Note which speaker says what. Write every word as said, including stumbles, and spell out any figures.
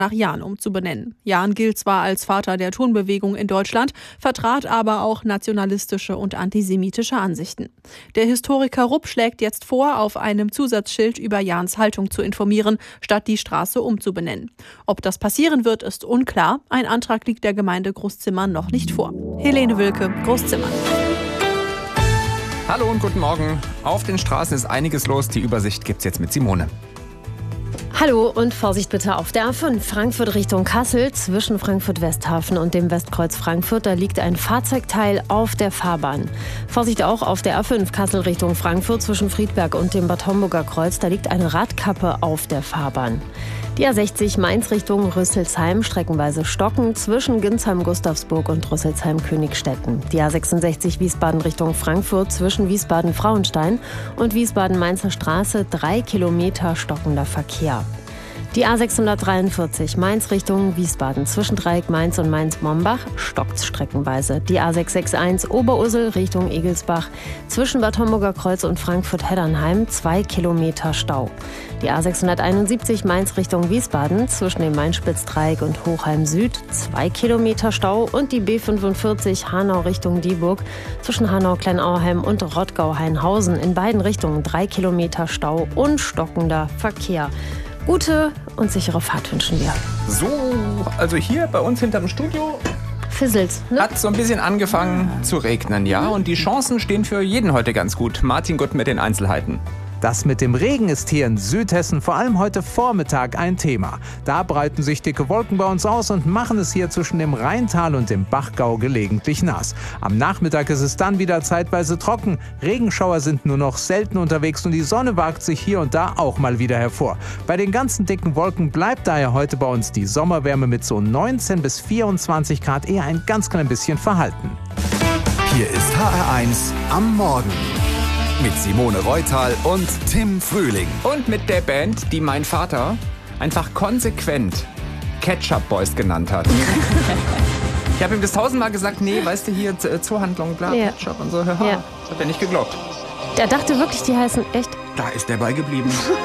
Speaker 1: nach Jahn umzubenennen. Jahn gilt zwar als Vater der Turnbewegung in Deutschland, vertrat aber auch nationalistische und antisemitische Ansichten. Der Historiker Rupp schlägt jetzt vor, auf einem Zusatzschild über Jahns Haltung zu informieren, statt die Straße umzubenennen. Ob das passieren wird, ist unklar. Ein Antrag liegt der Gemeinde Großzimmern noch nicht vor. Helene Wilke, Großzimmern.
Speaker 2: Hallo und guten Morgen. Auf den Straßen ist einiges los. Die Übersicht gibt's jetzt mit Simone.
Speaker 3: Hallo und Vorsicht bitte auf der A fünf Frankfurt Richtung Kassel. Zwischen Frankfurt-Westhafen und dem Westkreuz Frankfurt, da liegt ein Fahrzeugteil auf der Fahrbahn. Vorsicht auch auf der A fünf Kassel Richtung Frankfurt zwischen Friedberg und dem Bad Homburger Kreuz, da liegt eine Radkappe auf der Fahrbahn. Die A sechzig Mainz Richtung Rüsselsheim, streckenweise stocken zwischen Ginsheim-Gustavsburg und Rüsselsheim-Königstetten. Die A sechsundsechzig Wiesbaden Richtung Frankfurt zwischen Wiesbaden-Frauenstein und Wiesbaden-Mainzer Straße, drei Kilometer stockender Verkehr. Die A sechshundertdreiundvierzig Mainz Richtung Wiesbaden zwischen Dreieck Mainz und Mainz-Mombach stockt streckenweise. Die A sechshundereinundsechzig Oberursel Richtung Egelsbach zwischen Bad Homburger Kreuz und Frankfurt-Heddernheim zwei Kilometer Stau. Die A sechshunderteinundsiebzig Mainz Richtung Wiesbaden zwischen dem Mainspitzdreieck und Hochheim Süd zwei Kilometer Stau und die B fünfundvierzig Hanau Richtung Dieburg zwischen Hanau-Kleinauheim und Rottgau-Hainhausen in beiden Richtungen drei Kilometer Stau und stockender Verkehr. Gute und sichere Fahrt wünschen wir.
Speaker 2: So, also hier bei uns hinterm Studio
Speaker 3: Fisselt, ne?
Speaker 2: hat so ein bisschen angefangen zu regnen, ja. Und die Chancen stehen für jeden heute ganz gut. Martin Gutt mit den Einzelheiten.
Speaker 4: Das mit dem Regen ist hier in Südhessen vor allem heute Vormittag ein Thema. Da breiten sich dicke Wolken bei uns aus und machen es hier zwischen dem Rheintal und dem Bachgau gelegentlich nass. Am Nachmittag ist es dann wieder zeitweise trocken. Regenschauer sind nur noch selten unterwegs und die Sonne wagt sich hier und da auch mal wieder hervor. Bei den ganzen dicken Wolken bleibt daher heute bei uns die Sommerwärme mit so neunzehn bis vierundzwanzig Grad eher ein ganz klein bisschen verhalten.
Speaker 5: Hier ist H R eins am Morgen. Mit Simone Reutal und Tim Frühling.
Speaker 2: Und mit der Band, die mein Vater einfach konsequent Ketchup Boys genannt hat. Ich habe ihm das tausendmal gesagt, nee, weißt du, hier Zoohandlung, bla,
Speaker 3: Ja.
Speaker 2: Ketchup und so. Ja.
Speaker 3: Ja.
Speaker 2: Das hat er nicht geglaubt.
Speaker 3: Der dachte wirklich, die heißen echt.
Speaker 2: Da ist der bei geblieben.